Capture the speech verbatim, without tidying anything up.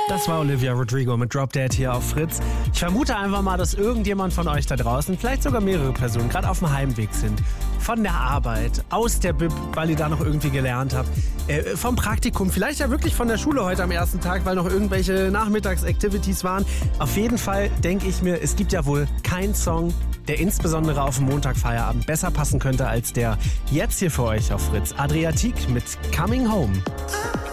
Das war Olivia Rodrigo mit Drop Dead hier auf Fritz. Ich vermute einfach mal, dass irgendjemand von euch da draußen, vielleicht sogar mehrere Personen, gerade auf dem Heimweg sind. Von der Arbeit, aus der Bib, weil ihr da noch irgendwie gelernt habt. Äh, vom Praktikum, vielleicht ja wirklich von der Schule heute am ersten Tag, weil noch irgendwelche Nachmittagsactivities waren. Auf jeden Fall denke ich mir, es gibt ja wohl keinen Song, der insbesondere auf dem Montagfeierabend besser passen könnte als der jetzt hier für euch auf Fritz. Adriatique mit Coming Home.